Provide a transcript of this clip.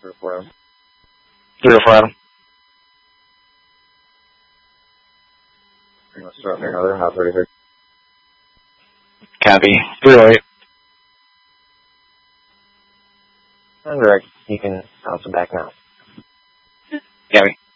304 Adam. 304 Adam. You want to start another hot 36? Copy. 308. Direct. You can bounce it back now. Copy.